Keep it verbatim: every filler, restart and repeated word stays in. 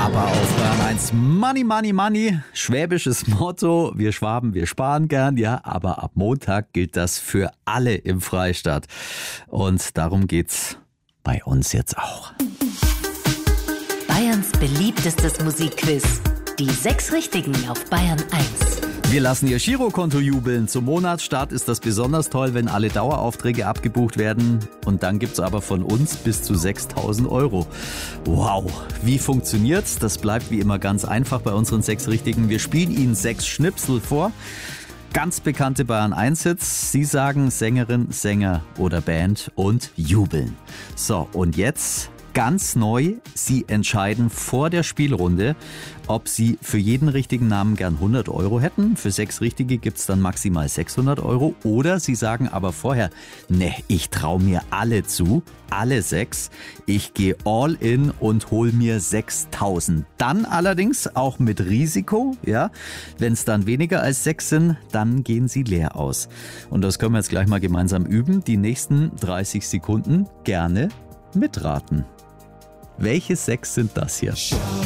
Aber auf Bayern eins Money, Money, Money. Schwäbisches Motto. Wir Schwaben, wir sparen gern, ja. Aber ab Montag gilt das für alle im Freistaat. Und darum geht's bei uns jetzt auch. Bayerns beliebtestes Musikquiz. Die sechs Richtigen auf Bayern eins. Wir lassen Ihr Girokonto jubeln. Zum Monatsstart ist das besonders toll, wenn alle Daueraufträge abgebucht werden. Und dann gibt's aber von uns bis zu sechstausend Euro. Wow, wie funktioniert's? Das bleibt wie immer ganz einfach bei unseren sechs Richtigen. Wir spielen Ihnen sechs Schnipsel vor. Ganz bekannte Bayern eins Hits. Sie sagen Sängerin, Sänger oder Band und jubeln. So, und jetzt ganz neu. Sie entscheiden vor der Spielrunde, ob Sie für jeden richtigen Namen gern hundert Euro hätten. Für sechs Richtige gibt's dann maximal sechshundert Euro. Oder Sie sagen aber vorher, ne, ich traue mir alle zu, alle sechs. Ich gehe all in und hol mir sechstausend. Dann allerdings auch mit Risiko, ja. Wenn es dann weniger als sechs sind, dann gehen Sie leer aus. Und das können wir jetzt gleich mal gemeinsam üben. Die nächsten dreißig Sekunden gerne mitraten. Welche sechs sind das hier?